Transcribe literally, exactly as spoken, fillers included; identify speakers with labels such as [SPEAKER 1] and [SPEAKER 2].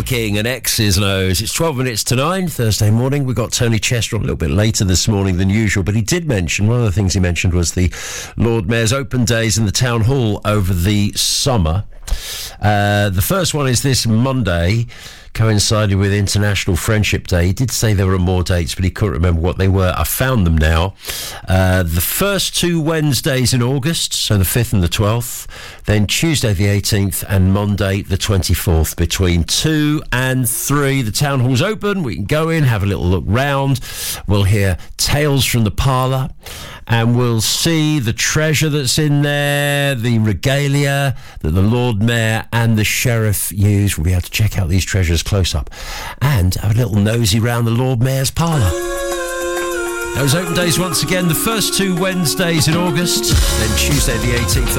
[SPEAKER 1] King and X's and O's. It's twelve minutes to nine, Thursday morning. We got Tony Chester on a little bit later this morning than usual, but he did mention, one of the things he mentioned was the Lord Mayor's open days in the Town Hall over the summer. Uh, the first one is this Monday, coincided with International Friendship Day. He did say there were more dates, but he couldn't remember what they were. I found them now. Uh, the first two Wednesdays in August, so the fifth and the twelfth, then Tuesday the eighteenth and Monday the twenty-fourth, between two and three. The town hall's open. We can go in, have a little look round. We'll hear tales from the parlour, and we'll see the treasure that's in there, the regalia that the Lord Mayor and the Sheriff use. We'll be able to check out these treasures close up and have a little nosy round the Lord Mayor's parlour. Those open days once again, the first two Wednesdays in August, then Tuesday the eighteenth